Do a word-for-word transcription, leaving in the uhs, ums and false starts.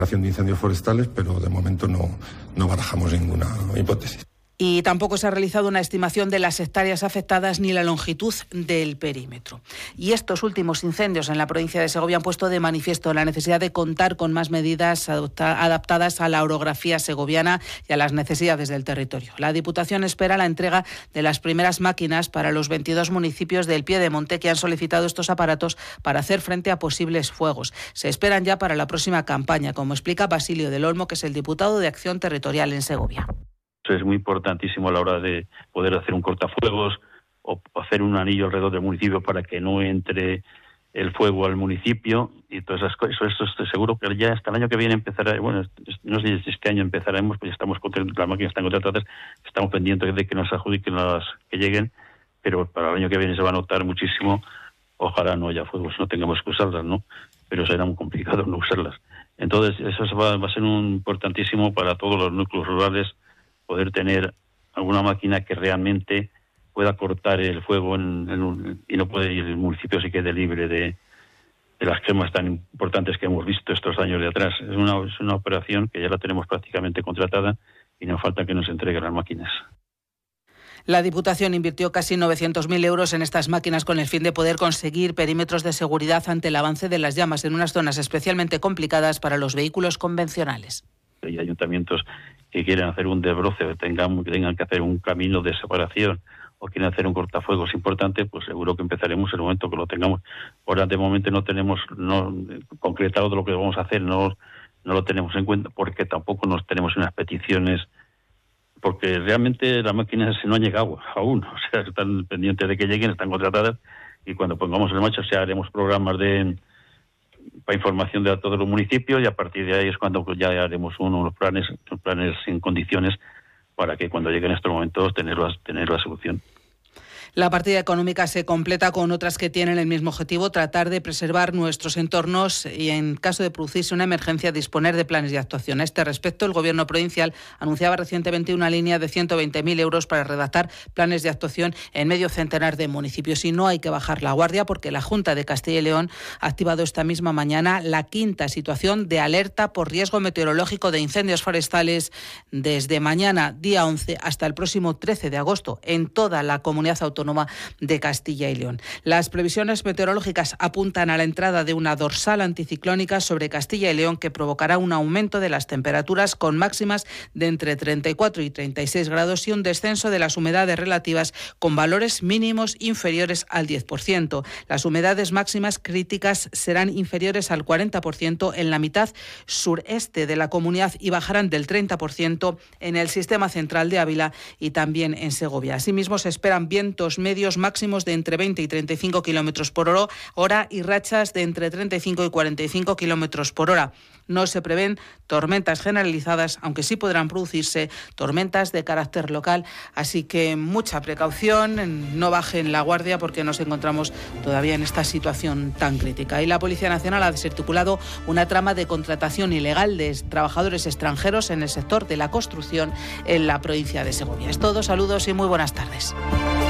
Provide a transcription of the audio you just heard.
de incendios forestales, pero de momento no, no barajamos ninguna hipótesis. Y tampoco se ha realizado una estimación de las hectáreas afectadas ni la longitud del perímetro. Y estos últimos incendios en la provincia de Segovia han puesto de manifiesto la necesidad de contar con más medidas adaptadas a la orografía segoviana y a las necesidades del territorio. La Diputación espera la entrega de las primeras máquinas para los veintidós municipios del Piedemonte que han solicitado estos aparatos para hacer frente a posibles fuegos. Se esperan ya para la próxima campaña, como explica Basilio del Olmo, que es el diputado de Acción Territorial en Segovia. Es muy importantísimo a la hora de poder hacer un cortafuegos o hacer un anillo alrededor del municipio para que no entre el fuego al municipio y todas esas cosas. Eso estoy seguro que ya hasta el año que viene empezará, bueno, no sé si este año empezaremos, pues ya estamos contentos, las máquinas están contratadas, estamos pendientes de que nos adjudiquen las que lleguen, pero para el año que viene se va a notar muchísimo. Ojalá no haya fuegos, no tengamos que usarlas, ¿no? Pero será muy complicado no usarlas. Entonces eso va, va a ser un importantísimo para todos los núcleos rurales, poder tener alguna máquina que realmente pueda cortar el fuego en, en un, y no puede ir el municipio se quede libre de, de las quemas tan importantes que hemos visto estos años de atrás. Es una, es una operación que ya la tenemos prácticamente contratada y nos falta que nos entreguen las máquinas. La Diputación invirtió casi novecientos mil euros en estas máquinas con el fin de poder conseguir perímetros de seguridad ante el avance de las llamas en unas zonas especialmente complicadas para los vehículos convencionales. Hay ayuntamientos que quieren hacer un desbroce, o tengan, tengan que hacer un camino de separación o quieren hacer un cortafuegos importante, pues seguro que empezaremos en el momento que lo tengamos. Ahora de momento no tenemos no concretado de lo que vamos a hacer, no, no lo tenemos en cuenta porque tampoco nos tenemos unas peticiones, porque realmente las máquinas no han llegado aún, o sea, están pendientes de que lleguen, están contratadas y cuando pongamos en marcha, o sea, haremos programas de para información de todos los municipios y a partir de ahí es cuando ya haremos unos planes, unos planes en condiciones para que cuando lleguen estos momentos tener la, tener la solución. La partida económica se completa con otras que tienen el mismo objetivo, tratar de preservar nuestros entornos y, en caso de producirse una emergencia, disponer de planes de actuación. A este respecto, el Gobierno provincial anunciaba recientemente una línea de ciento veinte mil euros para redactar planes de actuación en medio centenar de municipios. Y no hay que bajar la guardia porque la Junta de Castilla y León ha activado esta misma mañana la quinta situación de alerta por riesgo meteorológico de incendios forestales desde mañana, día once, hasta el próximo trece de agosto, en toda la comunidad autónoma de Castilla y León. Las previsiones meteorológicas apuntan a la entrada de una dorsal anticiclónica sobre Castilla y León que provocará un aumento de las temperaturas con máximas de entre treinta y cuatro y treinta y seis grados y un descenso de las humedades relativas con valores mínimos inferiores al diez por ciento. Las humedades máximas críticas serán inferiores al cuarenta por ciento en la mitad sureste de la comunidad y bajarán del treinta por ciento en el sistema central de Ávila y también en Segovia. Asimismo, se esperan vientos medios máximos de entre veinte y treinta y cinco kilómetros por hora y rachas de entre treinta y cinco y cuarenta y cinco kilómetros por hora. No se prevén tormentas generalizadas, aunque sí podrán producirse tormentas de carácter local. Así que mucha precaución, no bajen la guardia porque nos encontramos todavía en esta situación tan crítica. Y la Policía Nacional ha desarticulado una trama de contratación ilegal de trabajadores extranjeros en el sector de la construcción en la provincia de Segovia. Es todo, saludos y muy buenas tardes.